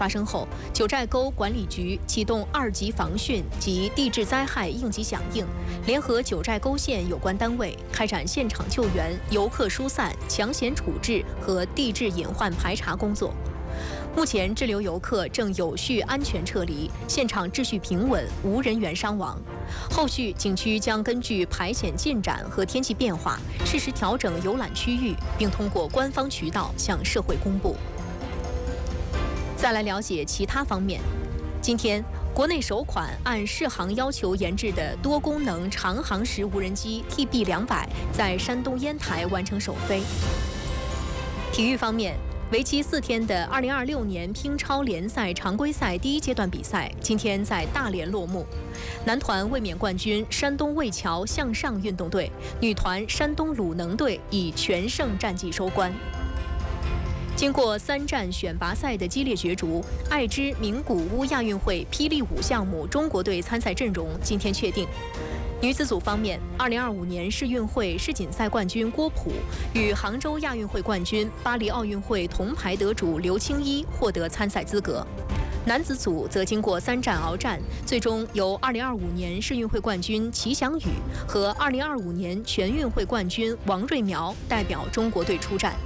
发生后，九寨沟管理局启动2级防汛及地质灾害应急响应，联合九寨沟县有关单位开展现场救援、游客疏散、抢险处置和地质隐患排查工作。目前滞留游客正有序安全撤离，现场秩序平稳，无人员伤亡。后续景区将根据排险进展和天气变化，适时调整游览区域，并通过官方渠道向社会公布。再来了解其他方面。今天，国内首款按适航要求研制的多功能长航时无人机 TB200在山东烟台完成首飞。体育方面，为期4天的2026年乒超联赛常规赛第1阶段比赛今天在大连落幕。男团卫冕冠军山东魏桥向上运动队，女团山东鲁能队以全胜战绩收官。经过3站选拔赛的激烈角逐，爱知名古屋亚运会霹雳舞项目中国队参赛阵容今天确定。女子组方面，2025年世运会世锦赛冠军郭璞与杭州亚运会冠军、巴黎奥运会铜牌得主刘青一获得参赛资格。男子组则经过3战鏖战，最终由2025年世运会冠军齐翔宇和2025年全运会冠军王瑞苗代表中国队出战。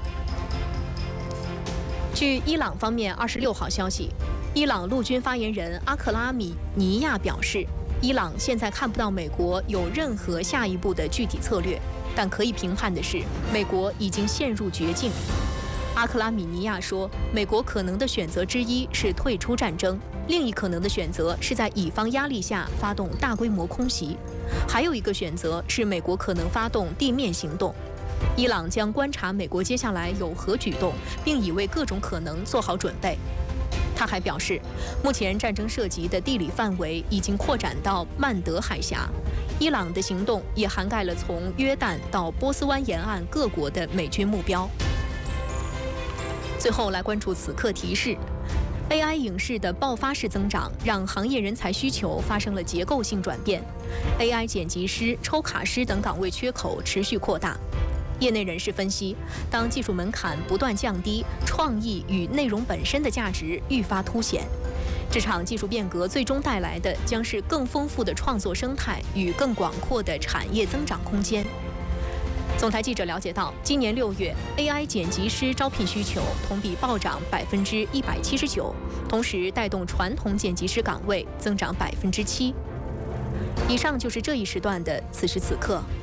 据伊朗方面26号消息，伊朗陆军发言人阿克拉米尼亚表示，伊朗现在看不到美国有任何下一步的具体策略，但可以评判的是，美国已经陷入绝境。阿克拉米尼亚说，美国可能的选择之一是退出战争，另一可能的选择是在乙方压力下发动大规模空袭，还有一个选择是美国可能发动地面行动。伊朗将观察美国接下来有何举动，并已为各种可能做好准备。他还表示，目前战争涉及的地理范围已经扩展到曼德海峡，伊朗的行动也涵盖了从约旦到波斯湾沿岸各国的美军目标。最后来关注此刻提示。AI 影视的爆发式增长，让行业人才需求发生了结构性转变。AI 剪辑师、抽卡师等岗位缺口持续扩大。业内人士分析，当技术门槛不断降低，创意与内容本身的价值愈发凸显。这场技术变革最终带来的将是更丰富的创作生态与更广阔的产业增长空间。总台记者了解到，今年6月 ，AI 剪辑师招聘需求同比暴涨179%，同时带动传统剪辑师岗位增长7%。以上就是这一时段的此时此刻。